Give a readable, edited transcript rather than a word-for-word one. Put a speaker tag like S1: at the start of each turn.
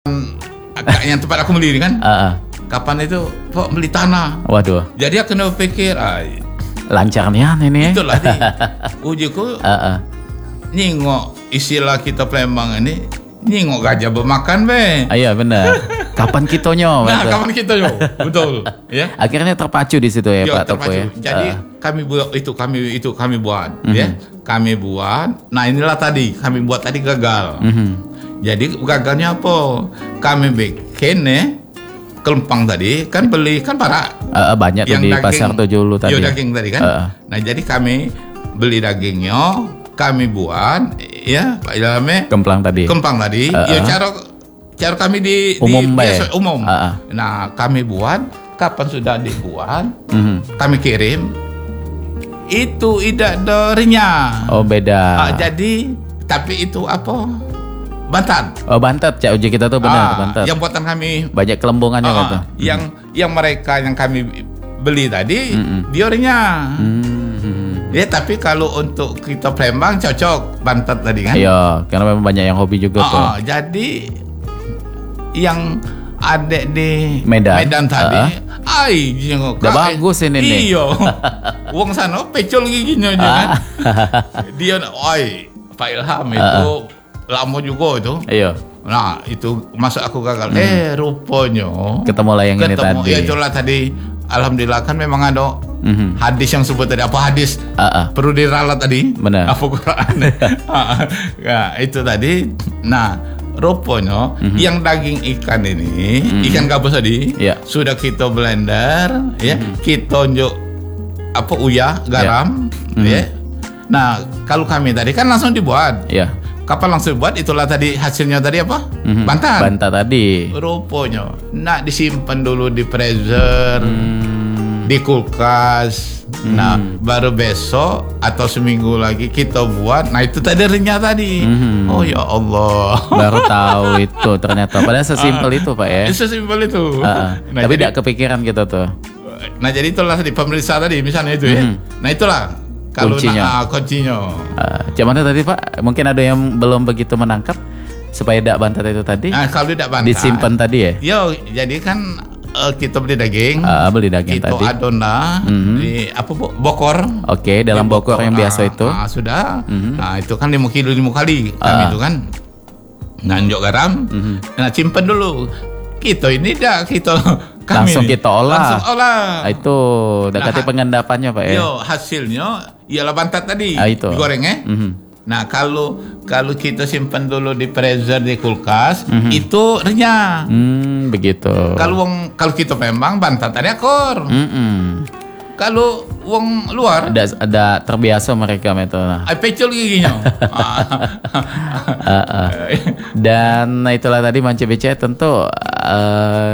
S1: yang tempat aku beli kan. Kapan itu kok beli tanah?
S2: Waduh.
S1: Jadi aku pikir,
S2: lancar nih ini ya.
S1: Itulah nih. Ujiku nyingok istilah kita Palembang ini, nyingok gajah bermakan be.
S2: Iya benar. Kapan kitonyo?
S1: Nah, kapan kitonyo? Betul. Ya.
S2: Akhirnya terpacu di situ ya, Pak Topo ya.
S1: Jadi kami buat kami buat ya. Kami buat. Nah, inilah tadi kami buat tadi gagal. Jadi gagalnya apa? Kami bikin kelempang tadi kan beli kan para
S2: banyak tuh di daging, pasar Tojulu tadi.
S1: Iya daging tadi kan. Nah, jadi kami beli dagingnya, kami buat ya dalamnya
S2: kemplang tadi.
S1: Ya cara kami di
S2: umum.
S1: Nah, kami buat, kapan sudah dibuat, kami kirim. Itu tidak dorinya.
S2: Oh, beda.
S1: Jadi tapi itu apa? Bantat.
S2: Oh, bantat, Cak Uji kita tuh benar bantat.
S1: Yang buatan kami
S2: banyak kelembungannya gitu.
S1: Yang mereka yang kami beli tadi diorinya. Ya, tapi kalau untuk kita Palembang cocok bantat tadi kan?
S2: Iya, karena memang banyak yang hobi juga tuh.
S1: Jadi yang ada di
S2: Medan
S1: tadi,
S2: udah bagus ini nih.
S1: Iya, wong sana pecol giginya aja kan. Dia, Pak Ilham itu lama juga itu.
S2: Iya.
S1: Nah, itu masuk aku gagal. Rupanya
S2: ketemu lah yang ini tadi.
S1: Ya itulah tadi. Alhamdulillah kan memang ada hadis yang sebut tadi, apa hadis perlu diralat tadi,
S2: benar,
S1: apa Quran. Nah, itu tadi. Nah, rupanya yang daging ikan ini, ikan gabus tadi, sudah kita blender, ya, kita tunjuk apa uyah, garam, ya. Nah, kalau kami tadi kan langsung dibuat. Kapan langsung buat, itulah tadi hasilnya tadi apa? Bantat tadi. Rupanya nak disimpan dulu di freezer, di kulkas. Nah, baru besok atau seminggu lagi kita buat. Nah, itu tadi renyah tadi. Oh ya Allah. Baru tahu itu ternyata. Padahal sesimpel itu, Pak ya. Sesimpel itu.
S2: Nah, tapi tidak kepikiran gitu tuh.
S1: Nah, jadi itulah di pemeriksa tadi misalnya itu ya. Nah, itulah kalau kuncinya.
S2: Gimana tadi Pak? Mungkin ada yang belum begitu menangkap supaya tidak bantat itu tadi. Nah, kalau tidak bantat disimpan tadi ya. Yo, jadi kan kita beli daging. Beli daging
S1: kita
S2: tadi.
S1: Kita adona di apa bokor.
S2: Oke, dalam bokor yang biasa itu.
S1: Sudah. Nah, itu kan 5 kali kami itu kan. Nanjok garam. Nah, simpan dulu. Kita ini langsung kita olah. Nah, itu dekati pengendapannya Pak ya. Yo, hasilnya ialah bantat tadi digoreng ya. Nah, kalau kita simpan dulu di freezer di kulkas, itu renyah. Begitu. Kalau kita Palembang bantat tadi akor. Kalau wong luar ada terbiasa mereka metode. Pecol giginya. Dan itulah tadi Mance BC tentu